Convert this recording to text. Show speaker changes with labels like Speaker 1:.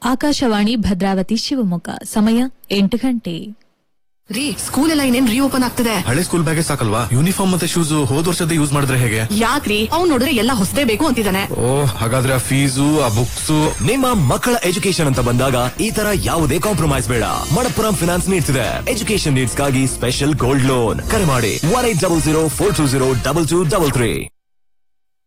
Speaker 1: ಆಕಾಶವಾಣಿ ಭದ್ರಾವತಿ ಶಿವಮೊಗ್ಗ ಸಮಯ 8 ಗಂಟೆ.
Speaker 2: ರೀ, ಸ್ಕೂಲ್ ಎಲ್ಲ ಇನ್ನೇನ್ ರೀಓಪನ್ ಆಗ್ತದೆ.
Speaker 3: ಹಳೆ ಸ್ಕೂಲ್ ಬ್ಯಾಗೇ ಸಾಕಲ್ವಾ? ಯೂನಿಫಾರ್ಮ್ ಮತ್ತೆ ಶೂಸ್ ಹೋದ್ ವರ್ಷದ ಯೂಸ್ ಮಾಡಿದ್ರೆ ಹೇಗೆ?
Speaker 2: ಯಾಕ್ರಿ, ಅವ್ನು ನೋಡಿದ್ರೆ ಎಲ್ಲ ಹೊಸದೇ ಬೇಕು ಅಂತಿದ್ದಾನೆ.
Speaker 3: ಹಾಗಾದ್ರೆ ಆ ಫೀಸು, ಆ ಬುಕ್ಸ್.
Speaker 4: ನಿಮ್ಮ ಮಕ್ಕಳ ಎಜುಕೇಶನ್ ಅಂತ ಬಂದಾಗ ಈ ತರ ಯಾವುದೇ ಕಾಂಪ್ರಮೈಸ್ ಬೇಡ. ಮಣಪ್ಪುರಂ ಫಿನಾನ್ಸ್ ನೀಡ್ತಿದೆ ಎಜುಕೇಶನ್ ನೀಡ್ಸ್ ಗಾಗಿ ಸ್ಪೆಷಲ್ ಗೋಲ್ಡ್ ಲೋನ್. ಕರೆ ಮಾಡಿ 1800 420 2233.